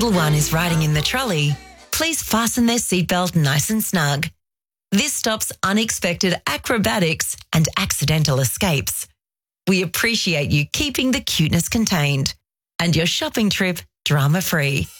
little one is riding in the trolley, please fasten their seatbelt nice and snug. This stops unexpected acrobatics and accidental escapes. We appreciate you keeping the cuteness contained and your shopping trip drama-free.